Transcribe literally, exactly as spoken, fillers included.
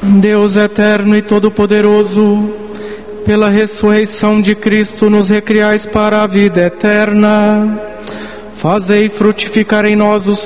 Deus eterno e todo-poderoso, pela ressurreição de Cristo nos recriais para a vida eterna, fazei frutificar em nós os